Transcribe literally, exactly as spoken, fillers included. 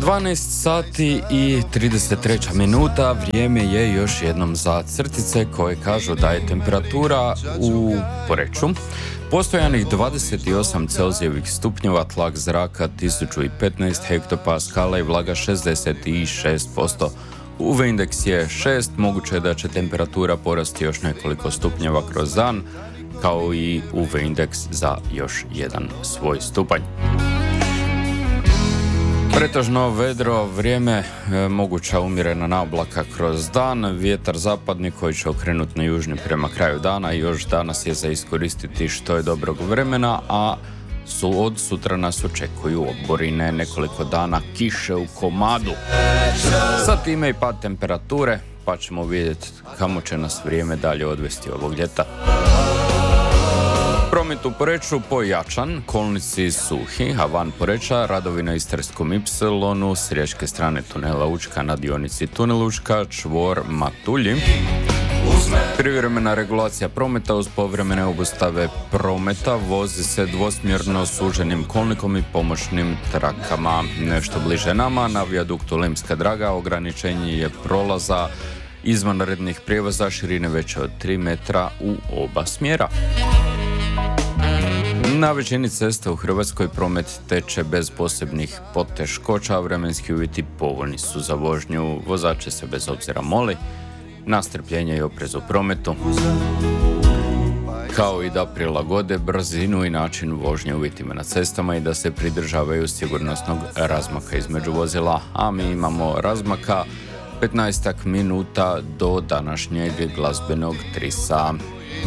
dvanaest sati i trideset treća minuta, vrijeme je još jednom za crtice koje kažu da je temperatura u Poreču postojanih dvadeset osam Celzijevih stupnjeva, tlak zraka tisuću petnaest hektopaskala i vlaga šezdeset šest posto. U V indeks je šest, moguće je da će temperatura porasti još nekoliko stupnjeva kroz dan, kao i U V indeks za još jedan svoj stupanj. Pretežno vedro vrijeme, e, moguća umjerena naoblaka kroz dan, vjetar zapadni koji će okrenuti na južni prema kraju dana i još danas je za iskoristiti što je dobrog vremena, a su od sutra nas očekuju oborine, nekoliko dana kiše u komadu. Sa time i pad temperature, pa ćemo vidjeti kamo će nas vrijeme dalje odvesti ovog ljeta. Promet u Poreču pojačan, kolnici suhi, a van Poreča radovi na Istarskom ipsilonu, s riječke strane tunela Učka na dionici tunel Učka, čvor Matulji. Privremena regulacija prometa uz povremene obustave prometa, vozi se dvosmjerno suženim kolnikom i pomoćnim trakama. Nešto bliže nama, na vijaduktu Limska Draga, ograničenje je prolaza izvanrednih prijevoza širine veće od tri metra u oba smjera. Na većini cesta u Hrvatskoj promet teče bez posebnih poteškoća, vremenski uvjeti povoljni su za vožnju, vozače se bez obzira moli na strpljenje i oprez u prometu, kao i da prilagode brzinu i način vožnje uvjetima na cestama i da se pridržavaju sigurnosnog razmaka između vozila, a mi imamo razmaka petnaestak minuta do današnjeg glazbenog trisa.